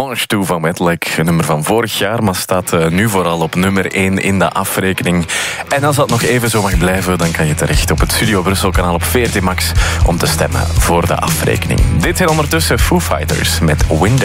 Mange toe van Wetlek. Een nummer van vorig jaar, maar staat nu vooral op nummer 1 in de afrekening. En als dat nog even zo mag blijven, dan kan je terecht op het Studio Brussel kanaal op VRT Max om te stemmen voor de afrekening. Dit zijn ondertussen Foo Fighters met Windows.